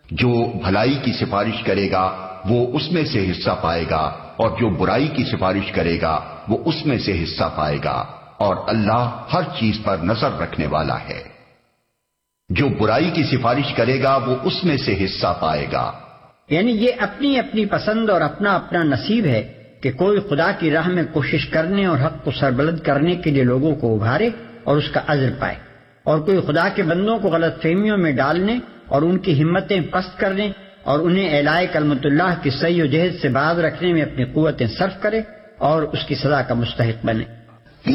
जो भलाई की सिफारिश करेगा वो उसमें से हिस्सा पाएगा और जो बुराई की सिफारिश करेगा वो उसमें से हिस्सा पाएगा, और अल्लाह हर चीज पर नजर रखने वाला है। जो बुराई की सिफारिश करेगा वो उसमें से हिस्सा पाएगा। यानी ये अपनी अपनी पसंद और अपना अपना नसीब है कि कोई खुदा की राह में कोशिश करने और हक को सरबलंद करने के लिए लोगों को उभारे और उसका अज्र पाए, और कोई खुदा के बंदों को गलत फहमियों में डालने और उनकी हिम्मतें पस्त करने और उन्हें एलाए कलमतुल्लाह की सही और जहद से बाज रखने में अपनी कुव्वतें सर्फ करे और उसकी सजा का मुस्तहिक बने।